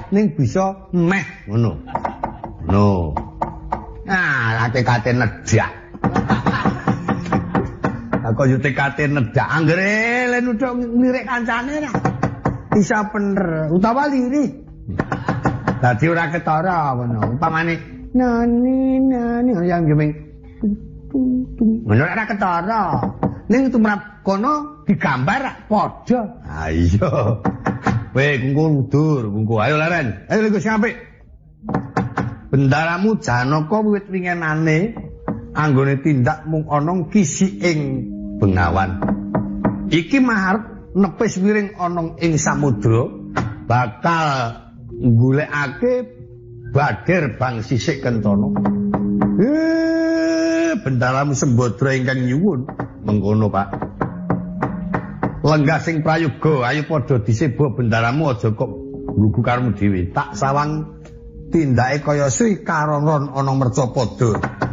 ning bisa meh ngono. Ngono. Ah, kate nedak. Aku yo tekate nedak anggere len udah nglirik kancane ra. Bisa bener utawa lirih. Dadi ora ketara ngono. Upamane nani yang gemeng ngono ora ketara. Ning tumrap kono digambar padha. Ha iya. Weh kungku ndur, kungku ayo leren. Ayo lho sing apik. Bendaramu Janaka wiwit wingenane anggone tindak mung ana kisi ing Bengawan. Iki maharep nepis wiring ana ing samudra bakal golekake Badir Bang Sisik Kencana. Bendaramu Sembadra ingkang nyuwun mengkono, Pak. Lenggah sing prayoga, ayo padha diseba bendaramu aja kok nggugu karemu dhewe. Tak sawang tindake kaya suwi karoron ana mercapada.